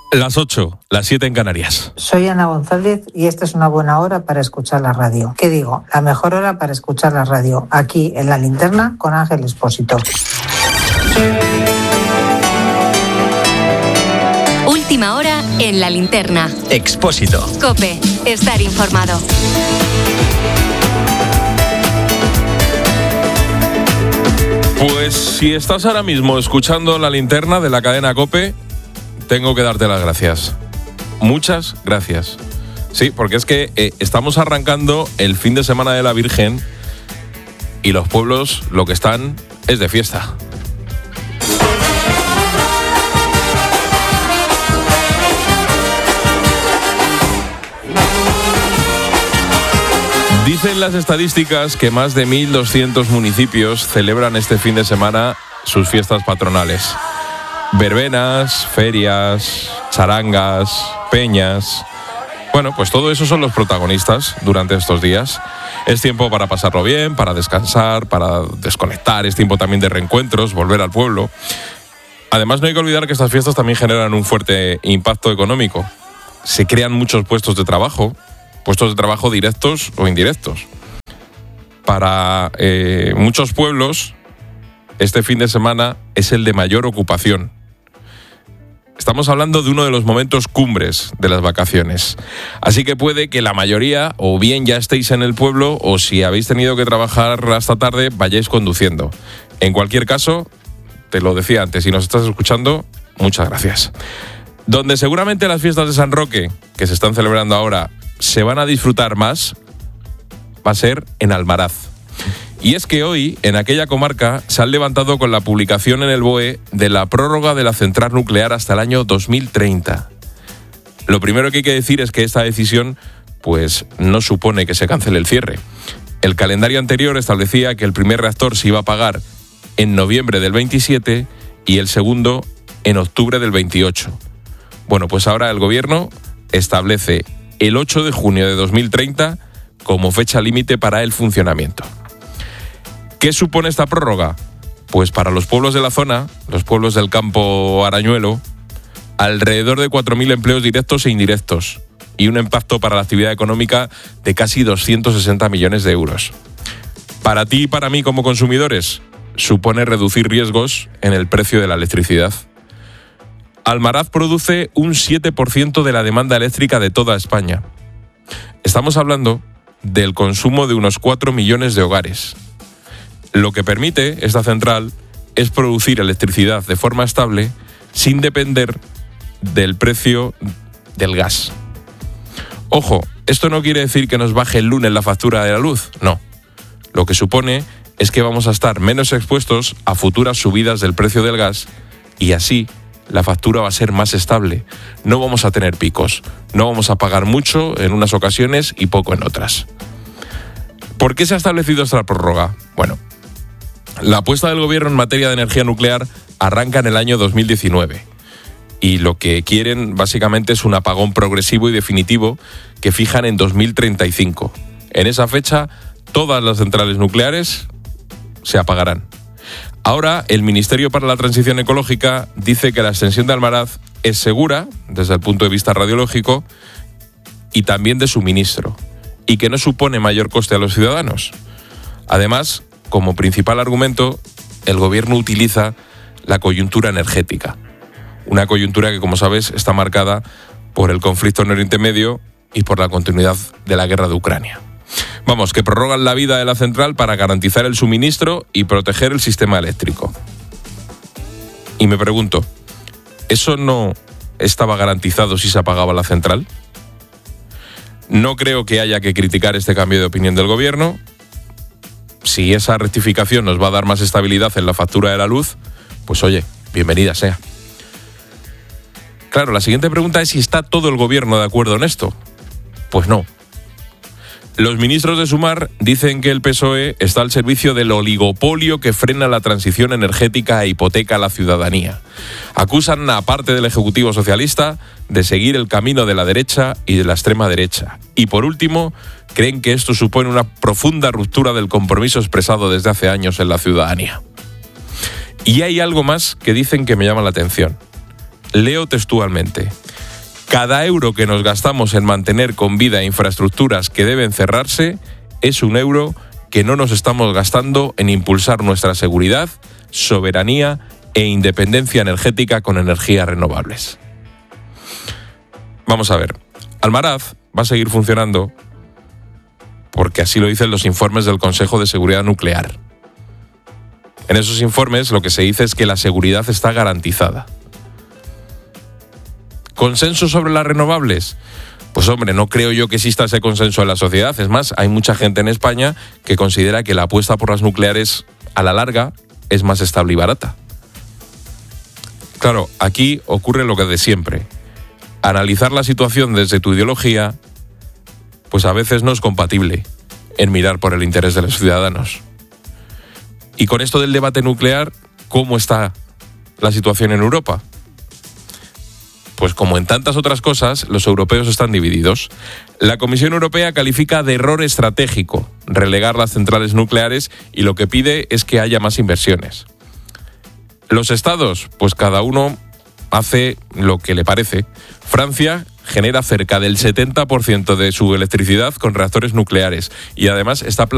Las 8, las 7 en Canarias. Soy Ana González y esta es una buena hora para escuchar la radio. ¿Qué digo? La mejor hora para escuchar la radio, aquí en La Linterna con Ángel Expósito. Última hora en La Linterna. Expósito. COPE. Estar informado. Pues si estás ahora mismo escuchando La Linterna de la cadena COPE, tengo que darte las gracias. Muchas gracias. Sí, porque es que estamos arrancando el fin de semana de la Virgen y los pueblos lo que están es de fiesta. Dicen las estadísticas que más de 1.200 municipios celebran este fin de semana sus fiestas patronales. Verbenas, ferias, charangas, peñas. Bueno, pues todo eso son los protagonistas durante estos días. Es tiempo para pasarlo bien, para descansar, para desconectar. Es tiempo también de reencuentros, volver al pueblo. Además, no hay que olvidar que estas fiestas también generan un fuerte impacto económico. Se crean muchos puestos de trabajo directos o indirectos. Para muchos pueblos, este fin de semana es el de mayor ocupación. Estamos hablando de uno de los momentos cumbres de las vacaciones. Así que puede que la mayoría, o bien ya estéis en el pueblo, o si habéis tenido que trabajar hasta tarde, vayáis conduciendo. En cualquier caso, te lo decía antes, si nos estás escuchando, muchas gracias. Donde seguramente las fiestas de San Roque, que se están celebrando ahora, se van a disfrutar más, va a ser en Almaraz. Y es que hoy, en aquella comarca, se han levantado con la publicación en el BOE de la prórroga de la central nuclear hasta el año 2030. Lo primero que hay que decir es que esta decisión, pues, no supone que se cancele el cierre. El calendario anterior establecía que el primer reactor se iba a apagar en noviembre del 27 y el segundo en octubre del 28. Bueno, pues ahora el gobierno establece el 8 de junio de 2030 como fecha límite para el funcionamiento. ¿Qué supone esta prórroga? Pues para los pueblos de la zona, los pueblos del campo arañuelo, alrededor de 4.000 empleos directos e indirectos y un impacto para la actividad económica de casi 260 millones de euros. Para ti y para mí como consumidores, supone reducir riesgos en el precio de la electricidad. Almaraz produce un 7% de la demanda eléctrica de toda España. Estamos hablando del consumo de unos 4 millones de hogares. Lo que permite esta central es producir electricidad de forma estable sin depender del precio del gas. Ojo, esto no quiere decir que nos baje el lunes la factura de la luz, no. Lo que supone es que vamos a estar menos expuestos a futuras subidas del precio del gas y así la factura va a ser más estable. No vamos a tener picos, no vamos a pagar mucho en unas ocasiones y poco en otras. ¿Por qué se ha establecido esta prórroga? Bueno, la apuesta del gobierno en materia de energía nuclear arranca en el año 2019 y lo que quieren básicamente es un apagón progresivo y definitivo que fijan en 2035. En esa fecha, todas las centrales nucleares se apagarán. Ahora, el Ministerio para la Transición Ecológica dice que la extensión de Almaraz es segura desde el punto de vista radiológico y también de suministro y que no supone mayor coste a los ciudadanos. Además, como principal argumento, el gobierno utiliza la coyuntura energética. Una coyuntura que, como sabes, está marcada por el conflicto en Oriente Medio y por la continuidad de la guerra de Ucrania. Vamos, que prorrogan la vida de la central para garantizar el suministro y proteger el sistema eléctrico. Y me pregunto, ¿eso no estaba garantizado si se apagaba la central? No creo que haya que criticar este cambio de opinión del gobierno. Si esa rectificación nos va a dar más estabilidad en la factura de la luz, pues oye, bienvenida sea. Claro, la siguiente pregunta es si está todo el gobierno de acuerdo en esto. Pues no. Los ministros de Sumar dicen que el PSOE está al servicio del oligopolio que frena la transición energética e hipoteca a la ciudadanía. Acusan a parte del Ejecutivo socialista de seguir el camino de la derecha y de la extrema derecha. Y por último, creen que esto supone una profunda ruptura del compromiso expresado desde hace años en la ciudadanía. Y hay algo más que dicen que me llama la atención. Leo textualmente. Cada euro que nos gastamos en mantener con vida infraestructuras que deben cerrarse es un euro que no nos estamos gastando en impulsar nuestra seguridad, soberanía e independencia energética con energías renovables. Vamos a ver, Almaraz va a seguir funcionando porque así lo dicen los informes del Consejo de Seguridad Nuclear. En esos informes lo que se dice es que la seguridad está garantizada. ¿Consenso sobre las renovables? Pues hombre, no creo yo que exista ese consenso en la sociedad. Es más, hay mucha gente en España que considera que la apuesta por las nucleares a la larga es más estable y barata. Claro, aquí ocurre lo que de siempre. Analizar la situación desde tu ideología, pues a veces no es compatible en mirar por el interés de los ciudadanos. Y con esto del debate nuclear, ¿cómo está la situación en Europa? Pues como en tantas otras cosas, los europeos están divididos. La Comisión Europea califica de error estratégico relegar las centrales nucleares y lo que pide es que haya más inversiones. Los estados, pues cada uno hace lo que le parece. Francia genera cerca del 70% de su electricidad con reactores nucleares y además está